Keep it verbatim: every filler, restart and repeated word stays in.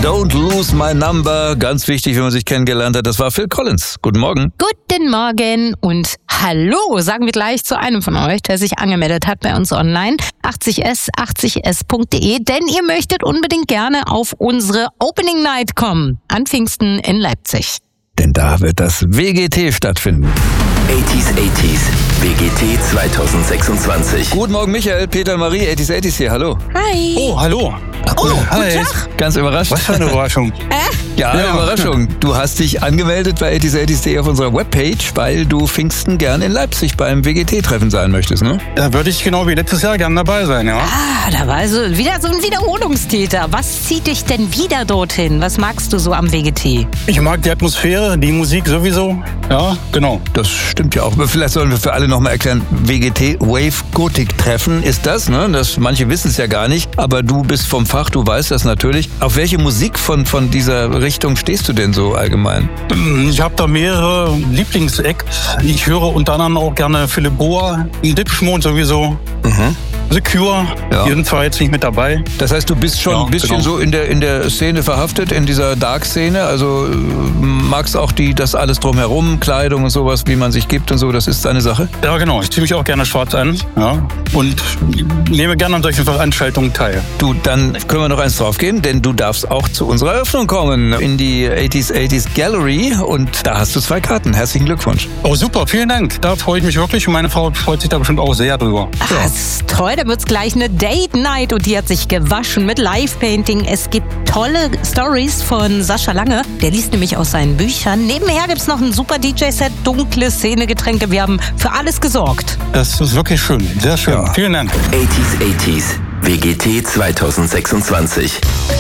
Don't Lose My Number. Ganz wichtig, wenn man sich kennengelernt hat. Das war Phil Collins. Guten Morgen. Guten Morgen und hallo, sagen wir gleich zu einem von euch, der sich angemeldet hat bei uns online. achtzig S, achtzig S Punkt de, denn ihr möchtet unbedingt gerne auf unsere Opening Night kommen. An Pfingsten in Leipzig. Denn da wird das W G T stattfinden. achtziger achtziger W G T zwanzig sechsundzwanzig. Guten Morgen, Michael, Peter, Marie, achtziger achtziger hier, hallo. Hi. Oh, hallo. Oh, Hi. guten Tag. Ganz überrascht. Was für eine Überraschung. Ja, eine Ja. Überraschung. Du hast dich angemeldet bei achtziger achtziger auf unserer Webpage, weil du Pfingsten gern in Leipzig beim W G T-Treffen sein möchtest, ne? Da würde ich genau wie letztes Jahr gerne dabei sein, ja. Ah, da war so wieder so ein Wiederholungstäter. Was zieht dich denn wieder dorthin? Was magst du so am W G T? Ich mag die Atmosphäre, die Musik sowieso. Ja, genau. Das stimmt ja auch. Aber vielleicht sollen wir für alle nochmal erklären, W G T, Wave Gothic Treffen ist das, ne? Das, manche wissen es ja gar nicht, aber du bist vom Fach, du weißt das natürlich. Auf welche Musik von, von dieser Richtung stehst du denn so allgemein? Ich habe da mehrere Lieblingsacts. Ich höre unter anderem auch gerne Philipp Boa, Dipschmond sowieso. Mhm. The Cure, Ja. die sind zwar jetzt nicht mit dabei. Das heißt, du bist schon Ja, ein bisschen genau. so in der, in der Szene verhaftet, in dieser Dark-Szene. Also äh, magst auch die, das alles drumherum, Kleidung und sowas, wie man sich gibt und so, das ist deine Sache? Ja, genau. Ich ziehe mich auch gerne schwarz an. Ja. Und nehme gerne an solchen Veranstaltungen teil. Du, dann können wir noch eins draufgehen, denn du darfst auch zu unserer Eröffnung kommen in die achtziger achtziger Gallery und da hast du zwei Karten. Herzlichen Glückwunsch. Oh, super. Vielen Dank. Da freue ich mich wirklich und meine Frau freut sich da bestimmt auch sehr drüber. Ach, das ist toll, da wird's gleich eine Date Night und die hat sich gewaschen mit Live-Painting. Es gibt tolle Stories von Sascha Lange, der liest nämlich aus seinen Büchern. Nebenher gibt's noch ein super D J-Set, dunkle Szenegetränke. Wir haben für alles gesorgt. Das ist wirklich schön. Sehr schön. Ja. Vielen Dank. achtziger achtziger W G T zwanzig sechsundzwanzig.